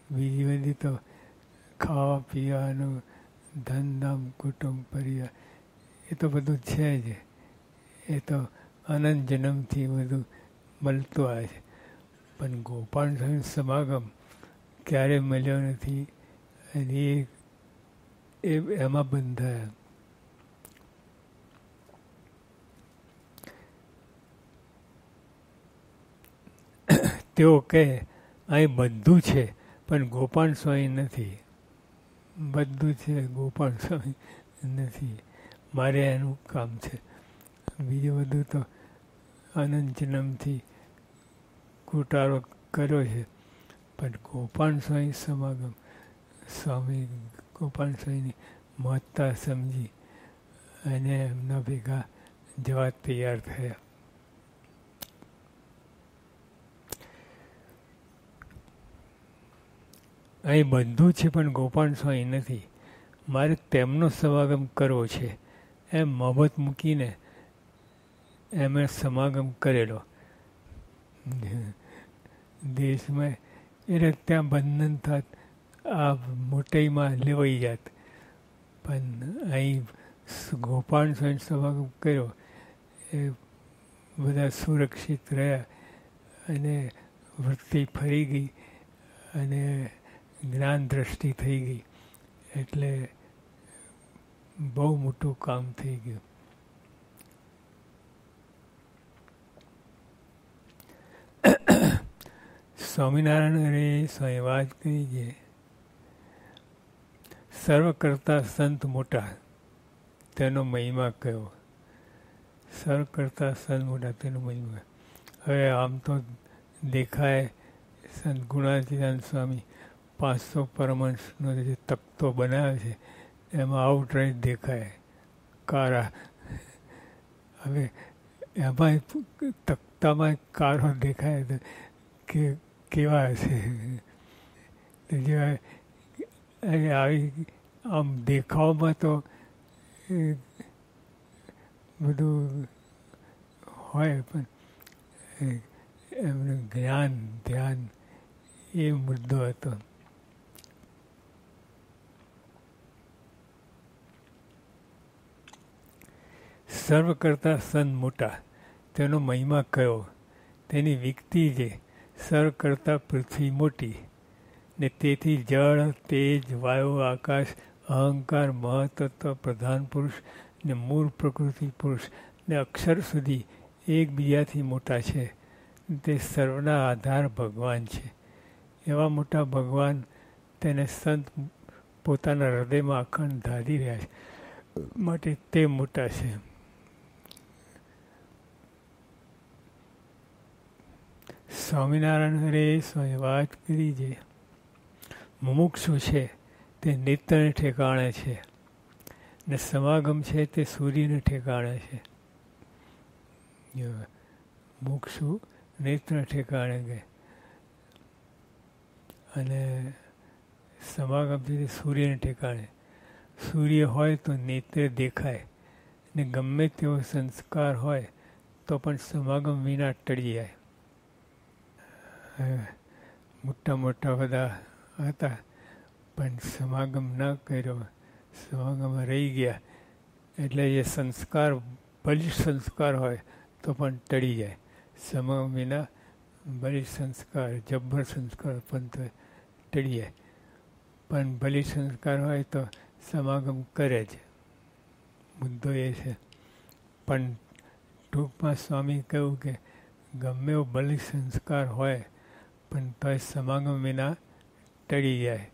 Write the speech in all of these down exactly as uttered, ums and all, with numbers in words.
બીજી બધી તો ખાવા પીવાનું, ધંધામ કુટુંબ પરિવાર એ તો બધું છે જ. એ તો અનંત જન્મથી બધું મળતું આવે છે. પણ ગોપાલ સ્વામી સમાગમ ક્યારે મળ્યો નથી અને એ એમાં બંધાયા. તેઓ કહે અહીં બધું છે પણ ગોપાલ સ્વામી નથી. બધું છે, ગોપાલ સ્વામી નથી. મારે એનું કામ છે. બીજું બધું તો અનંત જન્મથી કુટારો કર્યો છે. પણ ગોપાલ સ્વામી સમાગમ, સ્વામી ગોપાલ સ્વામીની મહત્તા સમજી અને એમના ભેગા જવા તૈયાર થયા. અહીં બધું છે પણ ગોપાલ સ્વામી નથી. મારે તેમનો સમાગમ કરવો છે. એમ મહબત મૂકીને એમણે સમાગમ કરેલો. દેશમાં એટલે ત્યાં બંધન થાત, આ મોટાઈમાં લેવાઈ જાત. પણ અહીં ગોપાલ સ્વામી સમાગમ કર્યો એ બધા સુરક્ષિત રહ્યા અને વૃત્તિ ફરી ગઈ અને જ્ઞાન દ્રષ્ટિ થઈ ગઈ. એટલે બહુ મોટું કામ થઈ ગયું. સ્વામિનારાયણ રે સ્વામી વાત કરી છે, સર્વ કરતા સંત મોટા તેનો મહિમા કયો. સર્વ કરતા સંત મોટા તેનો મહિમા. હવે આમ તો દેખાય સંત ગુણાતીતાનંદ સ્વામી પાંચસો પરમહંસનો જે તકતો બનાવે છે એમાં આઉટરાઈટ દેખાય કારા. હવે એમાં તકતામાં કારો દેખાય તો કે કેવા હશે. જે આવી આમ દેખાવમાં તો બધું હોય પણ એમનું જ્ઞાન ધ્યાન એ મુદ્દો હતો. સર્વ કરતા સંત મોટા તેનો મહિમા કયો. તેની વિકતિ જે સર્વ કરતા પૃથ્વી મોટી ને તેથી જળ તેજ વાયુ આકાશ અહંકાર મહતત્વ પ્રધાન પુરુષ ને મૂળ પ્રકૃતિ પુરુષ ને અક્ષર સુધી એકબીજાથી મોટા છે. તે સર્વના આધાર ભગવાન છે. એવા મોટા ભગવાન તેને સંત પોતાના હૃદયમાં અખંડ ધારી રહ્યા છે માટે તે મોટા છે. સ્વામિનારાયણ હરે સ્વામી વાત કરી છે, મુમુક્ષુ છે તે નેત્રને ઠેકાણે છે ને સમાગમ છે તે સૂર્યને ઠેકાણે છે. મુક્ષુ નેત્ર ઠેકાણે ગયે અને સમાગમ છે તે સૂર્યને ઠેકાણે. સૂર્ય હોય તો નેત્રે દેખાય ને ગમે તેવો સંસ્કાર હોય તો પણ સમાગમ વિના ટળી જાય. મોટા મોટા બધા હતા પણ સમાગમ ન કર્યો, સમાગમ રહી ગયા એટલે એ સંસ્કાર બલિષ્ઠ સંસ્કાર હોય તો પણ ટળી જાય. સમાગમ વિના બલિષ્ઠ સંસ્કાર જબ્બર સંસ્કાર પણ તો ટળી જાય. પણ બલિષ્ઠ સંસ્કાર હોય તો સમાગમ કરે જ. મુદ્દો એ છે. પણ ટૂંકમાં સ્વામી કહ્યું કે ગમે એવો બલિષ્ઠ સંસ્કાર હોય પણ તોય સમાગમ વિના ટળી જાય.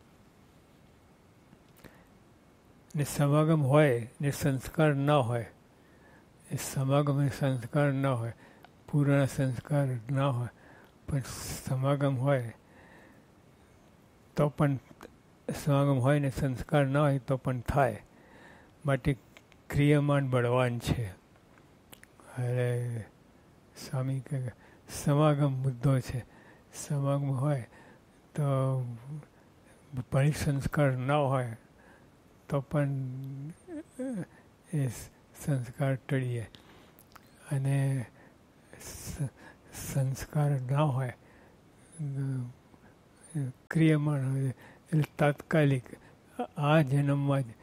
ને સમાગમ હોય ને સંસ્કાર ન હોય, એ સમાગમ એ સંસ્કાર ન હોય, પૂર્ણ સંસ્કાર ન હોય પણ સમાગમ હોય તો પણ સમાગમ હોય ને સંસ્કાર ન હોય તો પણ થાય. માટે ક્રિયમાન બળવાન છે. અરે સ્વામી કહે સમાગમ મુદ્દો છે. સમાગમ હોય તો ભણી સંસ્કાર ન હોય તો પણ એ સંસ્કાર ટળી જાય અને સંસ્કાર ન હોય ક્રિયમાણ હોય એટલે તાત્કાલિક આ જન્મમાં જ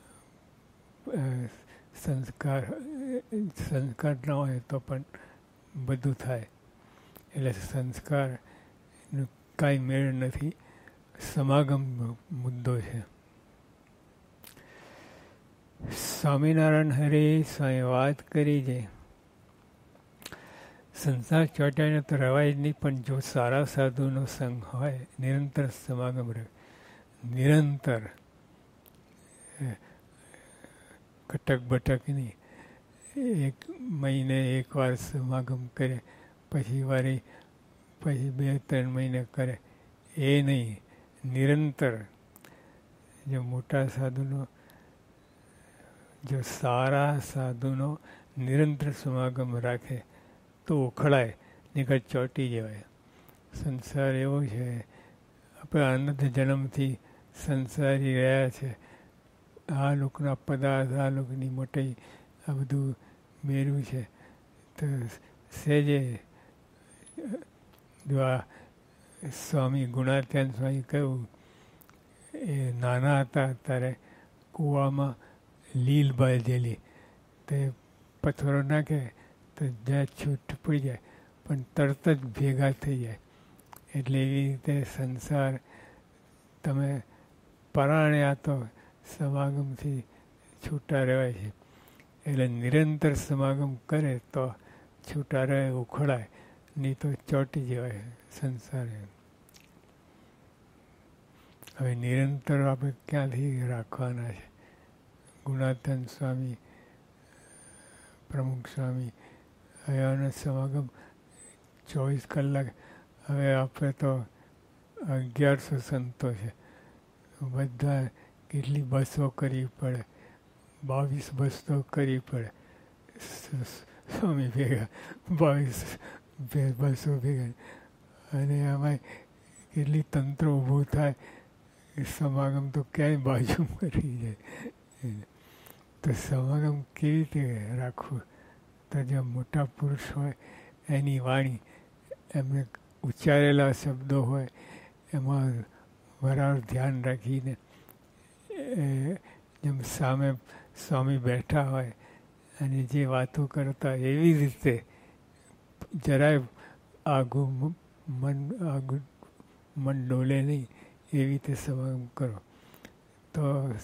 સંસ્કાર સંસ્કાર ન હોય તો પણ બધું થાય. એટલે સંસ્કારનું કાંઈ મેળ નથી, સમાગમ મુદ્દો છે. સ્વામિનારાયણ હરે સ્વામી વાત કરી છે, સંસાર ચોંટાઈને તો રવાય જ નહીં, પણ જો સારા સાધુનો સંગ હોય, નિરંતર સમાગમ રહે, નિરંતર કટક બટક નહીં, એક મહિને એકવાર સમાગમ કરે, પછી વારી પછી બે ત્રણ મહિને કરે, એ નહીં, નિરંતર. જો મોટા સાધુનો, જો સારા સાધુનો નિરંતર સમાગમ રાખે તો ઉખડાય, નીકળ ચોંટી જવાય. સંસાર એવો છે, આપણે અનંત જન્મથી સંસારી રહ્યા છે. આ લોકોના પદાર્થ, આ લોકોની મોટી આ બધું મેળવ્યું છે. તો સહેજે જો આ સ્વામી ગુણાત્યાન સ્વામી કહ્યું, એ નાના હતા ત્યારે કૂવામાં લીલ બાંધેલી, તે પથ્થરો નાખે તો જ્યાં છૂટ પડી જાય, પણ તરત જ ભેગા થઈ જાય. એટલે એવી રીતે સંસાર તમે પરાણે આ તો સમાગમથી છૂટા રહેવાય છે. એટલે નિરંતર સમાગમ કરે તો છૂટા રહે, ઉખડાય, નહીં તો ચોંટી જવાય સંસાર. હવે નિરંતર આપણે ક્યાંથી રાખવાના છે? ગુણાત્યાન સ્વામી, પ્રમુખ સ્વામી, હવે આનો સમાગમ ચોવીસ કલાક. હવે આપણે તો અગિયારસો સંતો છે, બધા કેટલી બસો કરવી પડે, બાવીસ બસો કરવી પડે. સ્વામી ભેગા બાવીસ બસો ભેગા, અને આમાં કેટલી તંત્ર ઊભું થાય, સમાગમ તો ક્યાંય બાજુ મરી જાય. તો સમાગમ કેવી રીતે રાખવું? તો જે મોટા પુરુષ હોય એની વાણી, એમને ઉચ્ચારેલા શબ્દો હોય, એમાં બરાબર ધ્યાન રાખીને, જેમ સામે સ્વામી બેઠા હોય અને જે વાતો કરતા એવી રીતે જરાય આગું મન આગું મન ડોલે નહીં, એવી રીતે સમાગમ કરો. તો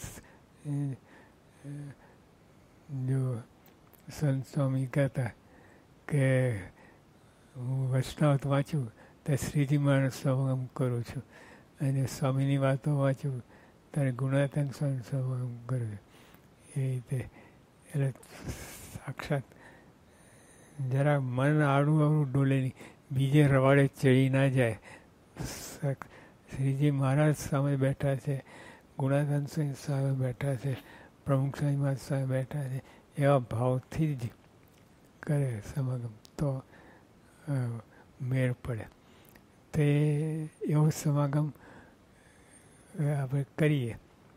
જો સંત સ્વામી કહેતા કે હું વૈષ્ણવ વાંચું તો શ્રીજી મહારાજ સમાગમ કરું છું, અને સ્વામીની વાતો વાંચું ત્યારે ગુણાત્યાન સ્વામી સમાગમ કરું છું. એ રીતે એટલે સાક્ષાત જરા મન આડું આડું ડોલે નહીં, બીજે રવાડે ચડી ના જાય. શ્રીજી મહારાજ સામે બેઠા છે, ગુણાત્યાન સ્વામી સામે બેઠા છે, પ્રમુખ સ્વામી મહારાજ સામે બેઠા છે, એવા ભાવથી જ કરે સમાગમ તો મેળ પડે. તે એવો સમાગમ આપણે કરીએ.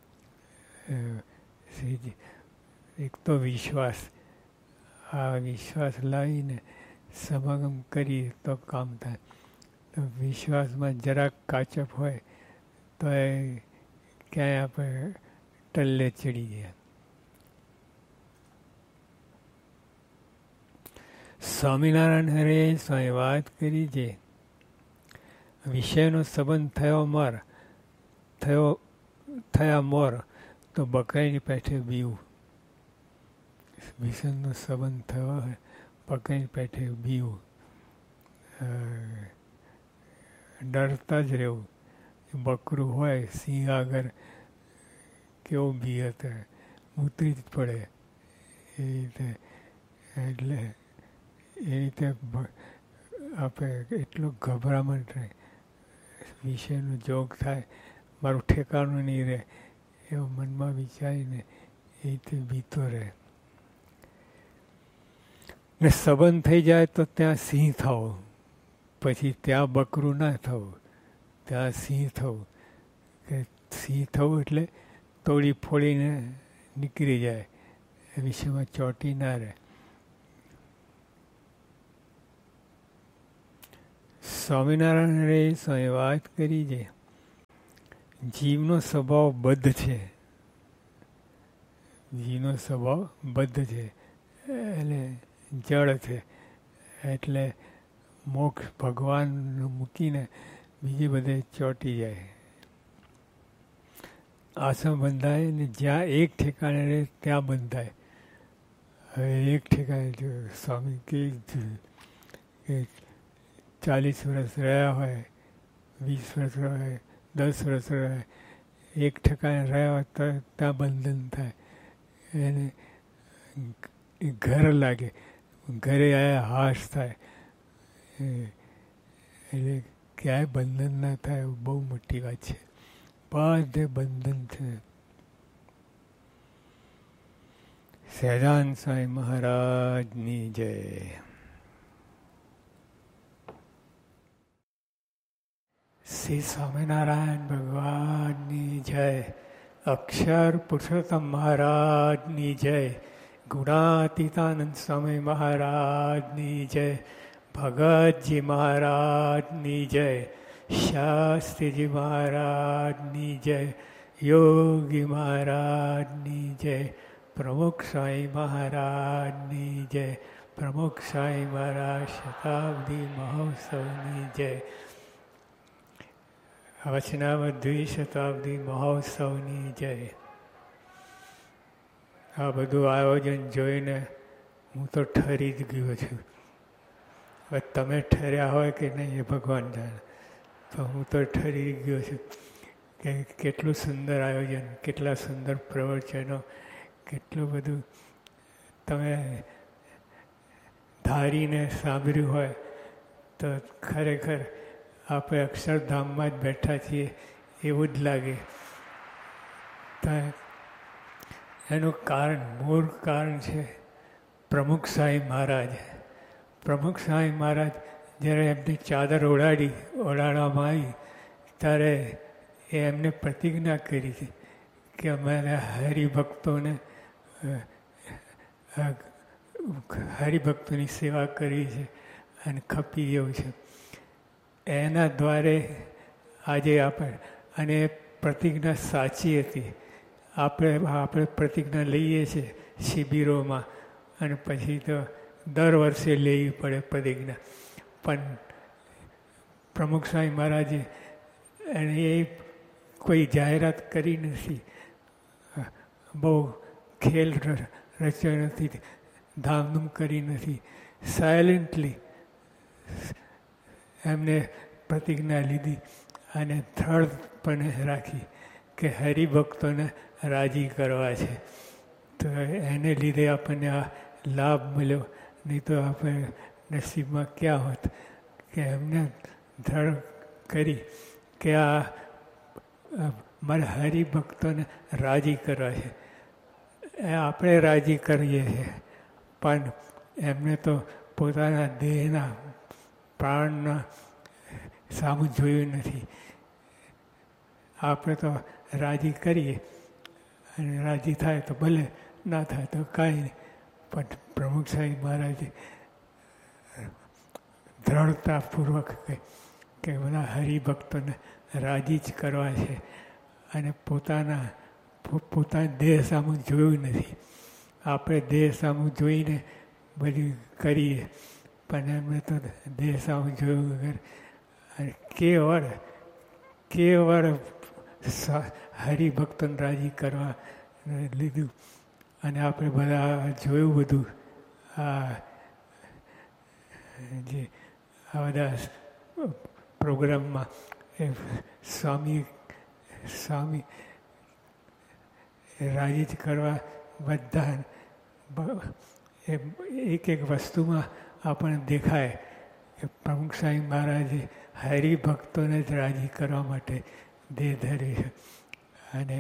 શ્રીજી એક તો વિશ્વાસ, આ વિશ્વાસ લાવીને સમાગમ કરીએ તો કામ થાય. તો વિશ્વાસમાં જરાક કાચપ હોય તો એ ક્યાંય આપણે ટલ્લે ચડી ગયા. સ્વામિનારાયણ હરે સ્વામી વાત કરી છે, વિષયનો સંબંધ થયો મોર થયો થયા મોર તો બકરાની પેઠે બીવું. વિષયનો સંબંધ થયો હોય, બકરાની પેઠે બીવું, ડરતા જ રહેવું. બકરું હોય સિંહ આગળ કેવું બી હતા, ઉતરી જ પડે એ રીતે. એટલે એ રીતે આપણે એટલો ગભરામણ રહે, વિષયનો જોગ થાય, મારું ઠેકાણું નહીં રહે, એવો મનમાં વિચારીને એ રીતે બીતો રહે. ને સંબંધ થઈ જાય તો ત્યાં સિંહ થવું, પછી ત્યાં બકરું ના થવું, ત્યાં સિંહ થવું. કે સિંહ થવું એટલે તોડી ફોડીને નીકળી જાય, એ વિષયમાં ચોંટી ના રહે. સ્વામિનારાયણ રે સ્વામી વાત કરી છે, જીવનો સ્વભાવ બદ્ધ છે. જીવનો સ્વભાવ બદ્ધ છે એટલે જળ છે. એટલે મોક્ષ ભગવાનનું મૂકીને બીજે બધે ચોંટી જાય. આસન બંધાય ને જ્યાં એક ઠેકાણે રહે ત્યાં બંધાય. હવે એક ઠેકાણે જો સ્વામી કહે કે ચાલીસ વર્ષ રહ્યા હોય, વીસ વર્ષ રહ્યા, દસ વર્ષ રહ્યા, એક ઠેકાણે રહ્યા હોય તો ત્યાં બંધન થાય. એને ઘર લાગે, ઘરે આવ્યા હાશ થાય. એટલે ક્યાંય બંધન ના થાય એવું બહુ મોટી વાત છે. બધે બંધન છે. સહેજાનંદ સ્વામી મહારાજની જય. શ્રી સ્વામિનારાયણ ભગવાનની જય. અક્ષર પુરુષોત્તમ મહારાજની જય. ગુણાતીતાનંદ સ્વામી મહારાજની જય. ભગતજી મહારાજની જય. શાસ્ત્રીજી મહારાજની જય. યોગી મહારાજની જય. પ્રમુખ સ્વામી મહારાજની જય. પ્રમુખ સ્વામી મહારાજ શતાબ્દી મહોત્સવની જય. વચનામૃત દ્વિશતાબ્દી મહોત્સવની જય. આ બધું આયોજન જોઈને હું તો ઠરી જ ગયો છું. હવે તમે ઠર્યા હોય કે નહીં એ ભગવાન જાણે, તો હું તો ઠરી ગયો છું કે કેટલું સુંદર આયોજન, કેટલા સુંદર પ્રવચનો, કેટલું બધું તમે ધારીને સાંભળ્યું હોય તો ખરેખર આપણે અક્ષરધામમાં જ બેઠા છીએ એવું જ લાગે. એનું કારણ, મૂળ કારણ છે પ્રમુખ સ્વામી મહારાજ. પ્રમુખ સ્વામી મહારાજ જ્યારે એમની ચાદર ઓઢાડી ઓઢાડવામાં આવી ત્યારે એ એમને પ્રતિજ્ઞા કરી હતી કે અમારા હરિભક્તોને હરિભક્તોની સેવા કરવી છે અને ખપી જવું છે. એના દ્વારે આજે આપણે, અને પ્રતિજ્ઞા સાચી હતી. આપણે આપણે પ્રતિજ્ઞા લઈએ છીએ શિબિરોમાં અને પછી તો દર વર્ષે લેવી પડે પ્રતિજ્ઞા. પણ પ્રમુખ સ્વામી મહારાજે એને એ કોઈ જાહેરાત કરી નથી, બહુ ખેલ રચ્યો નથી, ધામધૂમ કરી નથી. સાયલેન્ટલી એમને પ્રતિજ્ઞા લીધી અને દ્રઢપણે રાખી કે હરિભક્તોને રાજી કરવા છે. તો એને લીધે આપણને આ લાભ મળ્યો. નહીં તો આપણે નસીબમાં ક્યાં હોત કે એમને દ્રઢ કરી કે આ મારા હરિભક્તોને રાજી કરવા છે. એ આપણે રાજી કરીએ છીએ, પણ એમને તો પોતાના દેહના પ્રાણના સામું જોયું નથી. આપણે તો રાજી કરીએ અને રાજી થાય તો ભલે, ના થાય તો કાંઈ નહીં. પણ પ્રમુખ સાહેબ મહારાજે દ્રઢતાપૂર્વક કહે કે બધા હરિભક્તોને રાજી જ કરવા છે અને પોતાના પોતાના દેહ સામું જોયું નથી. આપણે દેહ સામું જોઈને બધું કરીએ, પણ એમને તો દેહ સામું જોયું વગર અને કેવળ કેવળ હરિભક્તોને રાજી કરવા લીધું. અને આપણે બધા જોયું બધું આ જે આ બધા પ્રોગ્રામમાં એ સ્વામી સ્વામી રાજી જ કરવા બધા એક એક વસ્તુમાં આપણને દેખાય કે પ્રમુખ સ્વામી મહારાજે હરિભક્તોને જ રાજી કરવા માટે દેહ ધરી છે. અને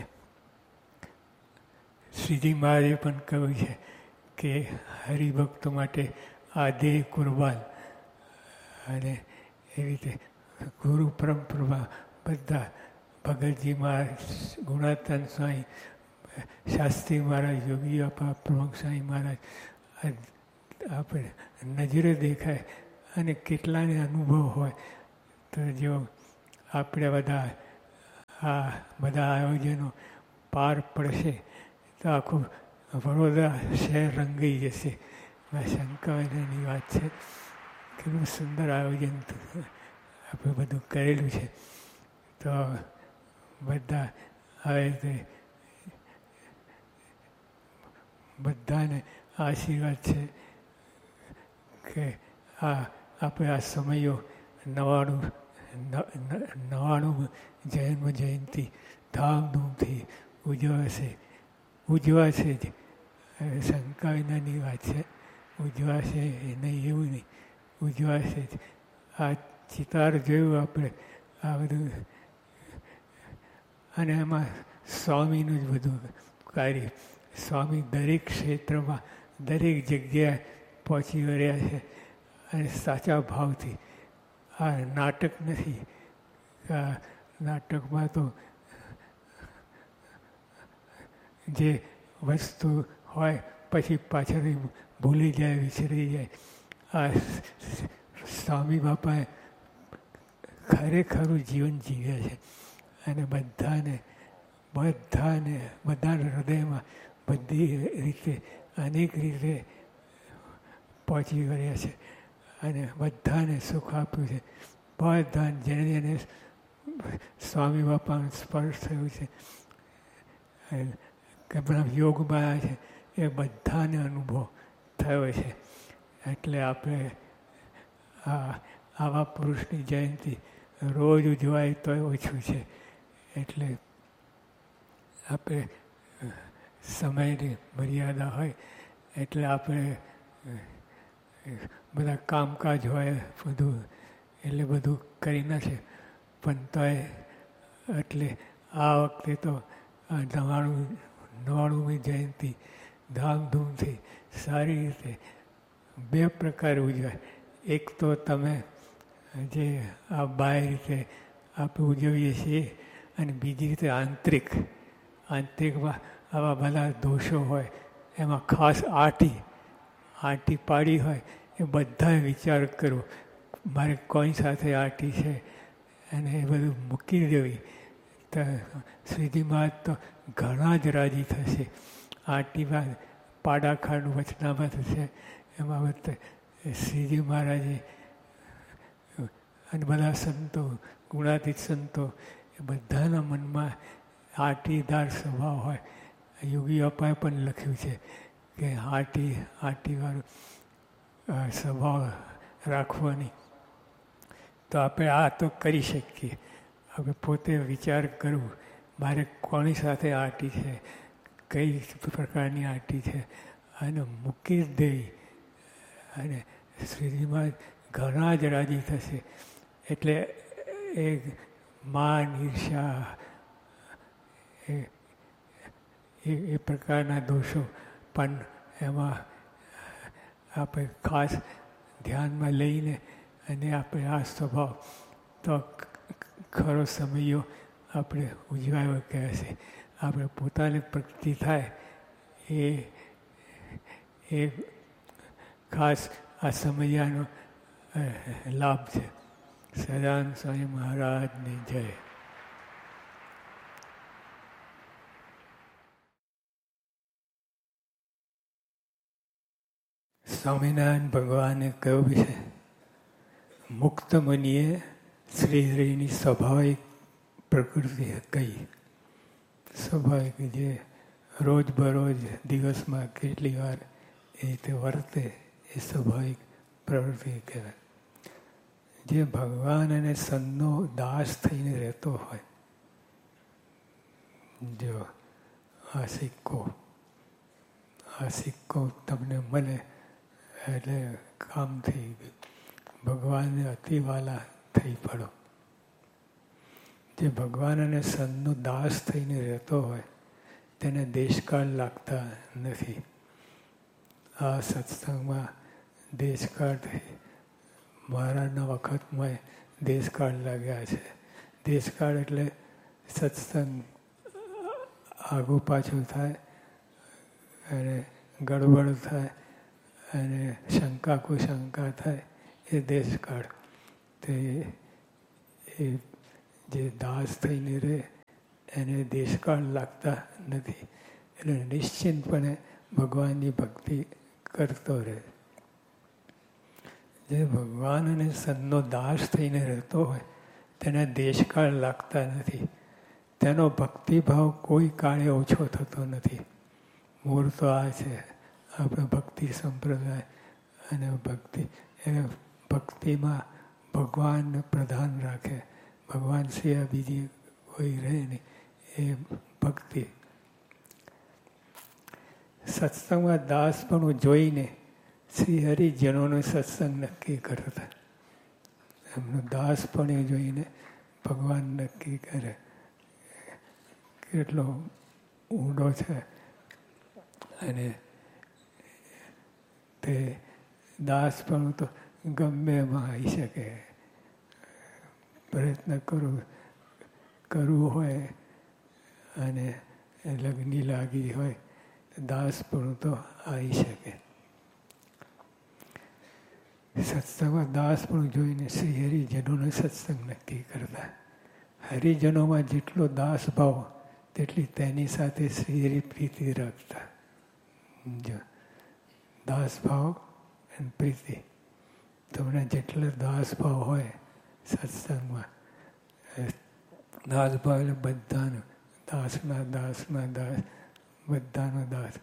શ્રીજી મહારાજે પણ કહ્યું છે કે હરિભક્તો માટે આ દેહ કુરબાન. અને એવી રીતે ગુરુ પરંપરામાં બધા ભગતજી મહારાજ, ગુણાતીતાનંદ સ્વામી, શાસ્ત્રી મહારાજ, યોગી બાપા, પ્રમુખ સ્વામી મહારાજ આપણે નજરે દેખાય. અને કેટલાને અનુભવ હોય તો જો આપણે બધા આ બધા આયોજનો પાર પડશે તો આખું વડોદરા શહેર રંગાઈ જશે. શંકાની વાત છે. કેટલું સુંદર આયોજન આપણે બધું કરેલું છે. તો બધા આવે તે બધાને આશીર્વાદ છે કે આ આપણે આ સમયો નવાણું નવાણું જન્મ જયંતિ ધામધૂમથી ઉજવાશે ઉજવાશે જ. શંકા વિનાની વાત છે. ઉજવાશે નહીં એવું નહીં, ઉજવાશે જ. આ ચિતાર જોયું આપણે આ બધું, અને એમાં સ્વામીનું જ બધું કાર્ય. સ્વામી દરેક ક્ષેત્રમાં દરેક જગ્યાએ પહોંચી વળ્યા છે અને સાચા ભાવથી. આ નાટક નથી. આ નાટકમાં તો જે વસ્તુ હોય પછી પાછળથી ભૂલી જાય, વિસરી જાય. આ સ્વામી બાપાએ ખરેખરું જીવન જીવ્યા છે અને બધાને બધાને બધાના હૃદયમાં બધી રીતે અનેક રીતે પહોંચી વળ્યા છે અને બધાને સુખ આપ્યું છે. બધાને જેને જેને સ્વામી બાપાનો સ્પર્શ થયો છે, કે બધા યોગમાં આવ્યા છે, એ બધાને અનુભવ થયો છે. એટલે આપણે આ આવા પુરુષની જયંતિ રોજ ઉજવાય તો ઓછું છે. એટલે આપણે સમયની મર્યાદા હોય એટલે આપણે બધા કામકાજ હોય બધું, એટલે બધું કરી નાખે. પણ તોય એટલે આ વખતે તો નવાણું નવાણુંમી જયંતિ ધામધૂમથી સારી રીતે બે પ્રકારે ઉજવાય. એક તો તમે જે આ બાહ્ય રીતે આપણે ઉજવીએ છીએ, અને બીજી રીતે આંતરિક આંતરિકમાં આવા બધા દોષો હોય, એમાં ખાસ આટી આટી પાડી હોય એ બધાએ વિચાર કરવો, મારે કોની સાથે આટી છે અને એ બધું મૂકી દેવી. તો શ્રીજી મહારાજ તો ઘણા જ રાજી થશે. આટીમાં પાડાખાનું વચનામાં થશે, એમાં બધા શ્રીજી મહારાજે અને બધા સંતો, ગુણાતીત સંતો, એ બધાના મનમાં આટીદાર સ્વભાવ હોય. યોગી બાપાએ પણ લખ્યું છે કે આટી આટીવાળો સ્વભાવ રાખવાની. તો આપણે આ તો કરી શકીએ. આપણે પોતે વિચાર કરવું, મારે કોની સાથે આટી છે, કઈ પ્રકારની આટી છે, અને મૂકી જ દેવી. અને શ્રીજીમાં ઘણા જ રાજી થશે. એટલે એ માન, ઈર્ષા, એ એ પ્રકારના દોષો પણ એમાં આપણે ખાસ ધ્યાનમાં લઈને અને આપણે આ સ્વભાવ તો ખરો સમયો આપણે ઉજવાયો કહેશે. આપણે પોતાને પ્રગતિ થાય એ એ ખાસ આ સમયાનો લાભ છે. સદાનંદ સ્વામી મહારાજની જય. સ્વામિનારાયણ ભગવાને કહ્યું છે, મુક્ત મુનિએ શ્રી હરિની સ્વાભાવિક પ્રકૃતિ કહી. સ્વાભાવિક જે રોજ બરોજ દિવસમાં કેટલી વાર એ રીતે વર્તે એ સ્વાભાવિક પ્રવૃત્તિ કહેવાય. જે ભગવાન અને સંતનો દાસ થઈને રહેતો હોય, જો આ સિક્કો આ સિક્કો તમને મળે એટલે કામ થઈ ગયું. ભગવાનને અતિવાલા થઈ પડો. જે ભગવાન અને સંતનો દાસ થઈને રહેતો હોય તેને દેશકાળ લાગતા નથી. આ સત્સંગમાં દેશકાળ મહારાજના વખતમાં દેશકાળ લાગ્યા છે. દેશકાળ એટલે સત્સંગ આગું પાછું થાય અને ગડબડ થાય અને શંકા કુશંકા થાય, એ દેશકાળ. તે એ જે દાસ થઈને રહે એને દેશકાળ લાગતા નથી. એટલે નિશ્ચિંતપણે ભગવાનની ભક્તિ કરતો રહે. જે ભગવાન અને સંતનો દાસ થઈને રહેતો હોય તેને દેશકાળ લાગતા નથી. તેનો ભક્તિભાવ કોઈ કાળે ઓછો થતો નથી. મૂળ તો આ છે આપણે ભક્તિ સંપ્રદાય અને ભક્તિ એ ભક્તિમાં ભગવાનને પ્રધાન રાખે. ભગવાન સિવાય બીજી કોઈ રહે નહીં એ ભક્તિ. સત્સંગમાં દાસપણું જોઈને શ્રી હરિજનોનો સત્સંગ નક્કી કરતા. એમનું દાસપણું જોઈને ભગવાન નક્કી કરે કેટલો ઊંડો છે. અને તે દાસપણું તો ગમે એમાં આવી શકે. પ્રયત્ન કરવું કરવું હોય અને લગ્ની લાગી હોય દાસપણું તો આવી શકે. સત્સંગમાં દાસપણું જોઈને શ્રી હરિજનોનો સત્સંગ નક્કી કરતા. હરિજનોમાં જેટલો દાસ ભાવ તેટલી તેની સાથે શ્રી હરિ પ્રીતિ રાખતા. જો દાસ ભાવ અને પ્રીતિ તમને જેટલો દાસ ભાવ હોય સત્સંગમાં, દાસ ભાવ એટલે બધાનો દાસના દાસના દાસ બધાનો દાસ.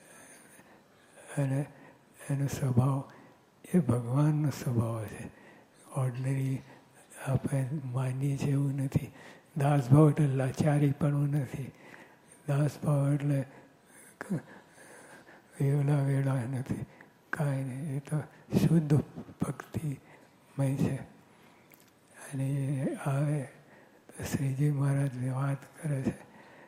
અને એનો સ્વભાવ એ ભગવાનનો સ્વભાવ છે. ઓર્ડિનરી આપણે માનીએ છીએ એવું નથી. દાસભાવ એટલે લાચારીપણું નથી. દાસભાવ એટલે વેલા વેળા નથી, કાંઈ નહીં. એ તો શુદ્ધ ભક્તિમય છે. અને એ આવે તો શ્રીજી મહારાજ વાત કરે છે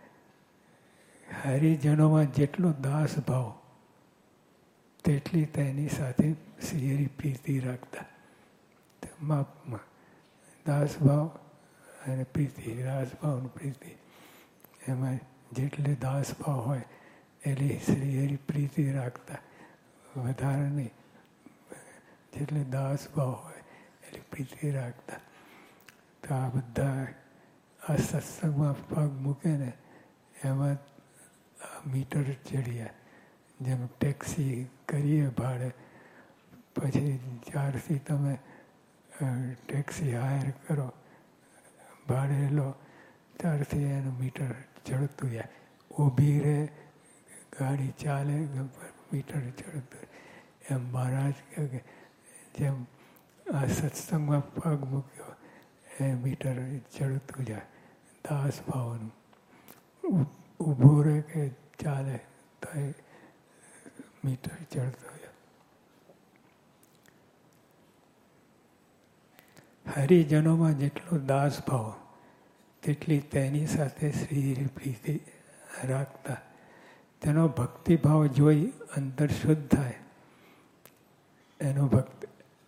હરિજનોમાં જેટલો દાસ ભાવ તેટલી તેની સાથે શ્રી પ્રીતિ રાખતા. માપમાં દાસભાવ અને પ્રીતિ, દાસભાવ પ્રીતિ એમાં જેટલે દાસભાવ હોય એટલે શ્રી હરિ પ્રીતિ રાખતા. વધારે નહીં, જેટલે દાસભાવ હોય એટલે પ્રીતિ રાખતા. તો આ બધા આ સત્સંગમાં પગ મૂકે ને એમાં મીટર ચડીએ. જેમ ટેક્સી કરીએ ભાડે, પછી જ્યારથી તમે ટેક્સી હાયર કરો ભાડે લો ત્યારથી એનું મીટર ચડતું જાય. ઊભી રહે ગાડી ચાલે મીટર ચડતું. એમ મહારાજ કહે કે જેમ આ સત્સંગમાં પગ મૂક્યો એ મીટર ચડતું જાય દાસ ભાવનું. ઊભું રહે કે ચાલે તો એ મીટર ચડતો જાય. હરિજનોમાં જેટલો દાસ ભાવ તેટલી તેની સાથે શ્રી પ્રીતિ રાખતા. તેનો ભક્તિભાવ જોઈ અંતર શુદ્ધ થાય. એનો ભક્તિ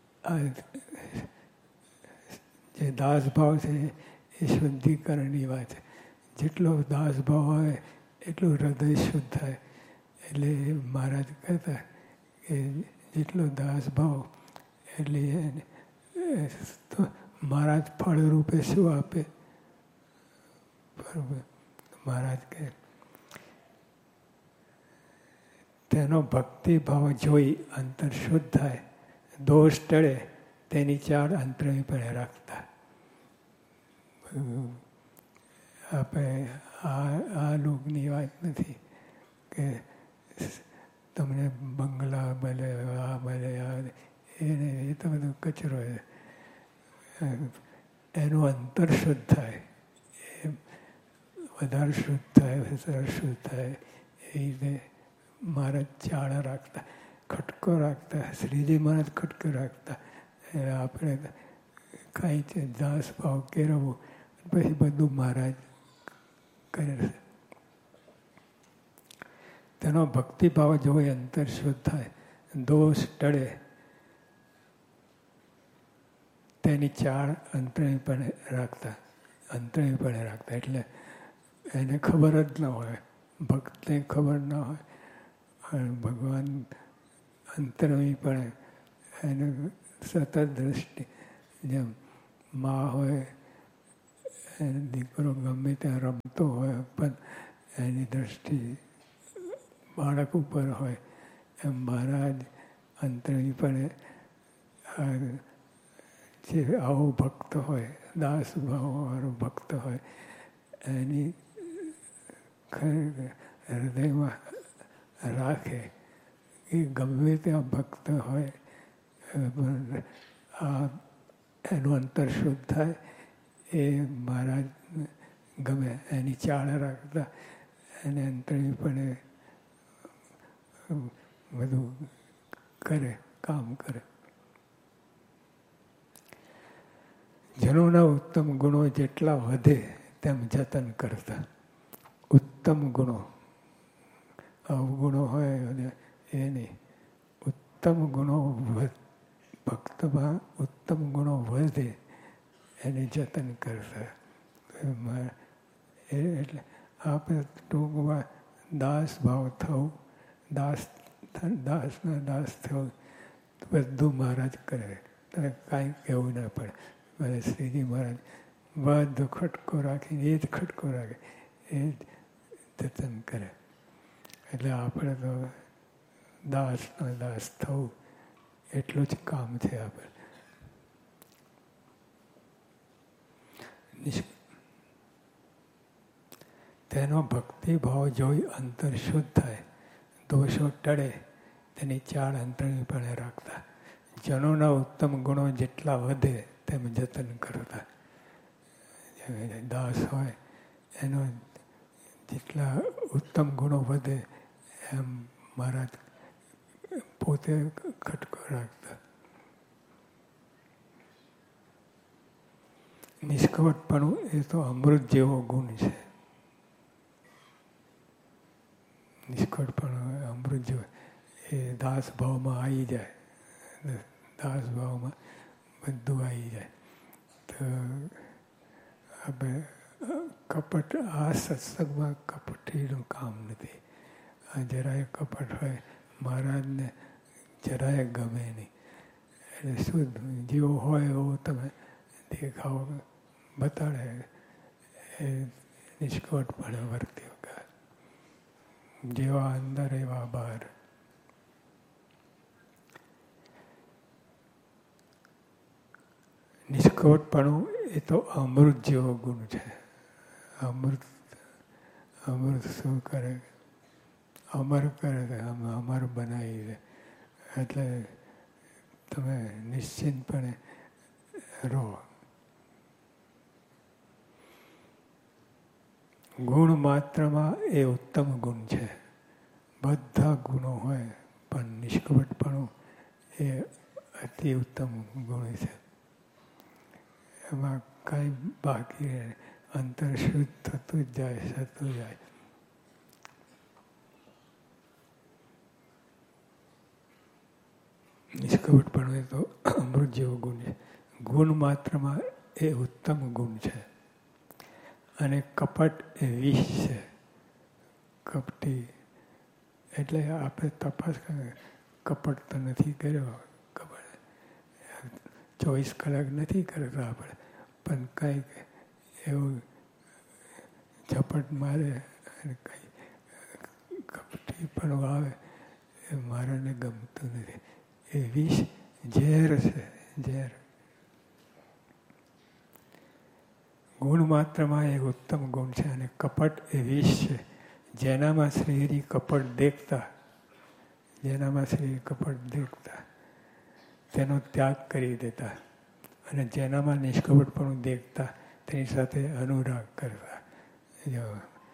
જે દાસભાવ છે એ શુદ્ધિકરણની વાત છે. જેટલો દાસભાવ હોય એટલું હૃદય શુદ્ધ થાય. એટલે મહારાજ કહેતા કે જેટલો દાસભાવ એટલે તો મહારાજ ફળ રૂપે શું આપે? મહારાજ કહે તેનો ભક્તિભાવ જોઈ અંતર શુદ્ધ થાય. દોષ ટળે તેની ચાળ અંતરમીપણે રાખતા. આપણે આ આ લોકની વાત નથી કે તમને બંગલા મળે, આ મળે, આ એને એ તો બધું કચરો છે. એનું અંતર શુદ્ધ થાય, એ વધારે શુદ્ધ થાય, વધારે શુદ્ધ થાય. એ રીતે મહારાજ ચાળ રાખતા, ખટકો રાખતા. શ્રીજી મહારાજ ખટકો રાખતા. આપણે કાંઈ છે દાસ ભાવ કેળવવું પછી બધું મહારાજ કરે છે. તેનો ભક્તિભાવ જોઈ અંતર શુદ્ધ થાય. દોષ ટળે તેની ચાળ અંતરણીપણે રાખતા. અંતરણીપણે રાખતા એટલે એને ખબર જ ન હોય, ભક્તને ખબર ન હોય. અને ભગવાન અંતરણીપણે એને સતત દ્રષ્ટિ, જેમ મા હોય દીકરો ગમે ત્યાં રમતો હોય પણ એની દ્રષ્ટિ બાળક ઉપર હોય, એમ મહારાજ અંતરણીપણે જે આવો ભક્ત હોય, દાસ ભાવવાળો ભક્ત હોય, એની હૃદયમાં રાખે. એ ગમે ત્યાં ભક્ત હોય આ એનું અંતર શુદ્ધ થાય એ મહારાજ ગમે એની ચાળ રાખતા એને અંતરણીપણે બધું કરે, કામ કરે. જનોના ઉત્તમ ગુણો જેટલા વધે તેમ જતન કરતા. ઉત્તમ ગુણો, અવગુણો હોય અને એ નહીં, ઉત્તમ ગુણો ભક્તમાં ઉત્તમ ગુણો વધે એને જતન કરતા. એટલે આપણે ટૂંકમાં દાસ ભાવ થવું, દાસ દાસના દાસ થવું બધું મહારાજ કરે. તને કાંઈ કહેવું ના પડે. મને શ્રીજી મહારાજ બધો ખટકો રાખીને એ જ ખટકો રાખે, એ જ જતન કરે. એટલે આપણે તો દાસના દાસ થવું એટલું જ કામ છે આપણે. તેનો ભક્તિભાવ જોઈ અંતર શુદ્ધ થાય, દોષો ટળે તેની ચાળ અંતરણીપણે રાખતા. જનોના ઉત્તમ ગુણો જેટલા વધે તેમ જતન કરતા. દાસ હોય એનો જેટલા ઉત્તમ ગુણો વધે એમ મહારાજ પોતે ખટકો રાખતા. નિષ્કપટપણું એ તો અમૃત જેવો ગુણ છે. નિષ્કપટપણું અમૃત જેવો, એ દાસ ભાવમાં આવી જાય. દાસ ભાવમાં બધું આવી જાય. તો આપણે કપટ આ સત્સંગમાં કપટીનું કામ નથી. આ જરાય કપટ હોય મહારાજને જરાય ગમે નહીં. એટલે શુદ્ધ જેવો હોય એવો તમે દેખાવ બતાડે એ નિષ્કપટપણે વર્તી વગર. જેવા અંદર એવા બહાર. નિષ્કપટપણું એ તો અમૃત જેવો ગુણ છે. અમૃત અમૃત શું કરે? અમર કરે, અમર બનાવી દે. એટલે તમે નિશ્ચિંતપણે રહો. ગુણ માત્રમાં એ ઉત્તમ ગુણ છે. બધા ગુણો હોય પણ નિષ્કપટપણું એ અતિ ઉત્તમ ગુણ છે. એમાં કાંઈ બાકી અંતર શુદ્ધ થતું જ જાય, થતું જાય. નિષ્કપટપણું એ તો અમૃત જેવો ગુણ છે. ગુણ માત્રમાં એ ઉત્તમ ગુણ છે. અને કપટ એ વિષ છે. કપટી એટલે આપણે તપાસ કરીએ, કપટ તો નથી કર્યો, કપટ ચોવીસ કલાક નથી કરતા આપણે, પણ કંઈક એવું ઝપટ મારે અને કંઈ કપટી પણ આવે એ મારાને ગમતું નથી. એ વિષ ઝેર છે, ઝેર. ગુણ માત્રમાં એ ઉત્તમ ગુણ છે અને કપટ એ વિષ છે. જેનામાં શ્રીહરિ કપટ દેખતા, જેનામાં શ્રી કપટ દેખતા તેનો ત્યાગ કરી દેતા, અને જેનામાં નિષ્કપટપણું દેખતા તેની સાથે અનુરાગ કરતા. જો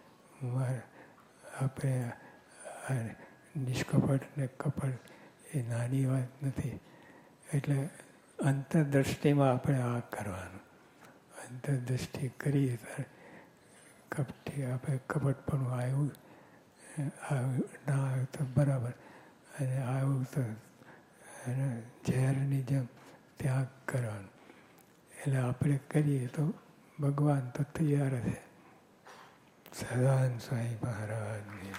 આપણે નિષ્કપટ ને કપટ એ નાની વાત નથી. એટલે અંતરદ્રષ્ટિમાં આપણે આ કરવાનું. અંતરદ્રષ્ટિ કરીએ ત્યારે કપટી આપણે કપટપણું આવ્યું ના આવ્યું તો બરાબર, અને આવ્યું તો એને ઝેરની જેમ ત્યાગ કરવાનો. એટલે આપણે કરીએ તો ભગવાન તો તૈયાર છે. સદાન સ્વામી મહારાજની